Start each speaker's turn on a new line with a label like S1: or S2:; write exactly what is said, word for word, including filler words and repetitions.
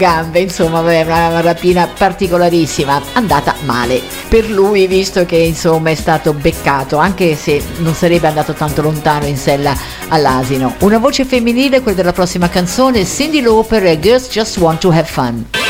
S1: gambe, insomma, vabbè, una, una rapina particolarissima, andata male per lui, visto che insomma è stato beccato, anche se non sarebbe andato tanto lontano in sella all'asino. Una voce femminile, quella della prossima canzone, Cyndi Lauper e Girls Just Want to Have Fun.